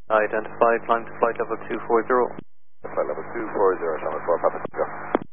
Identified, climb to flight level 240. Flight level 240, Charlotte 4, Papa Tango.